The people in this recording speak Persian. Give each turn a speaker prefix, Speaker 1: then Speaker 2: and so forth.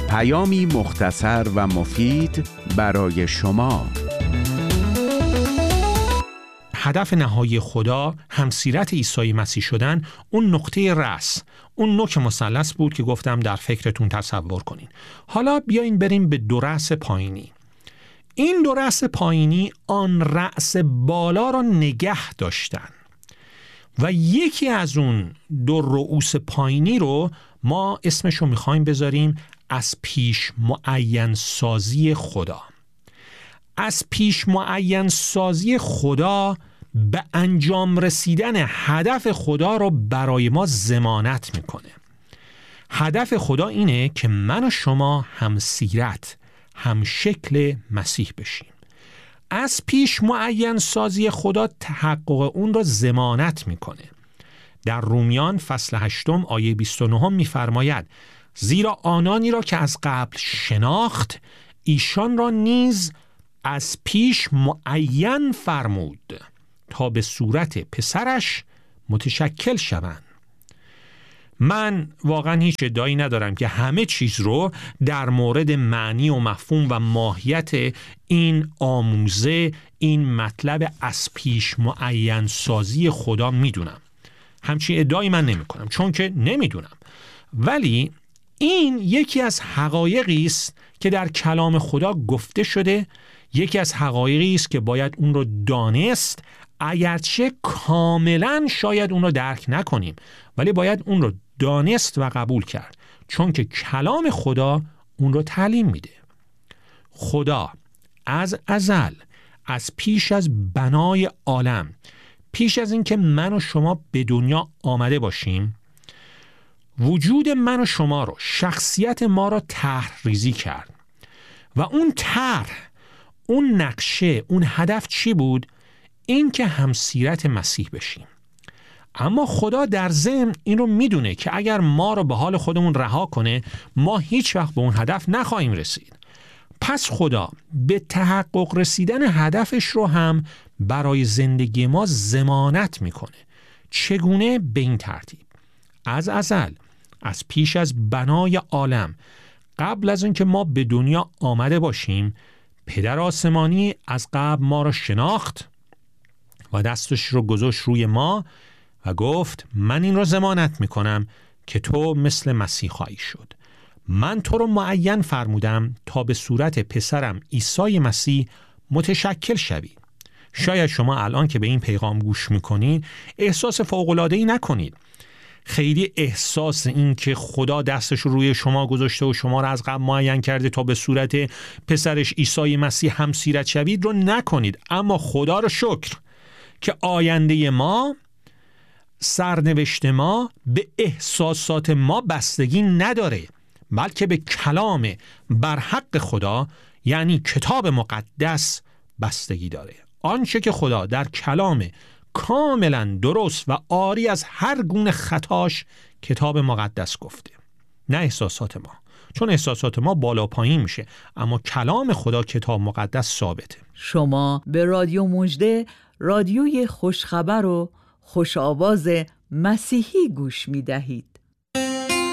Speaker 1: پیامی مختصر و مفید برای شما.
Speaker 2: هدف نهایی خدا همسیرت عیسی مسیح شدن، اون نقطه رأس، اون نوک مثلث بود که گفتم در فکرتون تصور کنین. حالا بیاین بریم به دو رأس پایینی. این دو رأس پایینی آن رأس بالا را نگه داشتن و یکی از اون دو رؤوس پایینی رو ما اسمشو میخوایم بذاریم از پیش معین سازی خدا. از پیش معین سازی خدا به انجام رسیدن هدف خدا رو برای ما ضمانت میکنه. هدف خدا اینه که من و شما هم سیرت، هم شکل مسیح بشیم. از پیش معین سازی خدا تحقق اون رو ضمانت میکنه. در رومیان فصل 8 آیه 29 میفرماید زیرا آنانی را که از قبل شناخت ایشان را نیز از پیش معین فرمود تا به صورت پسرش متشکل شوند. من واقعا هیچ ادعایی ندارم که همه چیز رو در مورد معنی و مفهوم و ماهیت این آموزه، این مطلب از پیش معین سازی خدا میدونم. همچین ادعایی من نمی کنم چون که نمیدونم، ولی این یکی از حقایقی است که در کلام خدا گفته شده، یکی از حقایقی است که باید اون رو دانست، اگرچه کاملا شاید اون رو درک نکنیم، ولی باید اون رو دانست و قبول کرد، چون که کلام خدا اون رو تعلیم میده. خدا از ازل، از پیش از بنای عالم، پیش از این که من و شما به دنیا آمده باشیم، وجود من و شما رو، شخصیت ما رو طرح ریزی کرد و اون طرح، اون نقشه، اون هدف چی بود؟ این که همسیرت مسیح بشیم. اما خدا در ضمن این رو میدونه که اگر ما رو به حال خودمون رها کنه، ما هیچ وقت به اون هدف نخواهیم رسید. پس خدا به تحقق رسیدن هدفش رو هم برای زندگی ما ضمانت میکنه. چگونه؟ به این ترتیب: از ازل، از پیش از بنای عالم، قبل از اینکه ما به دنیا آمده باشیم، پدر آسمانی از قبل ما را شناخت و دستش رو گذاشت روی ما و گفت من این رو ضمانت میکنم که تو مثل مسیح خواهی شد. من تو رو معین فرمودم تا به صورت پسرم عیسی مسیح متشکل شوی. شاید شما الان که به این پیغام گوش میکنید احساس فوق‌العاده‌ای نکنید. خیلی احساس این که خدا دستش رو روی شما گذاشته و شما رو از قبل معین کرده تا به صورت پسرش عیسی مسیح همسیرت شوید رو نکنید. اما خدا رو شکر که آینده ما، سرنوشت ما به احساسات ما بستگی نداره، بلکه به کلام برحق خدا یعنی کتاب مقدس بستگی داره. آنچه که خدا در کلام کاملا درست و عاری از هر گونه خطاش کتاب مقدس گفته، نه احساسات ما، چون احساسات ما بالا پایین میشه، اما کلام خدا کتاب مقدس ثابته.
Speaker 3: شما به رادیو مژده، رادیوی خوشخبر و خوش آواز مسیحی گوش می دهید.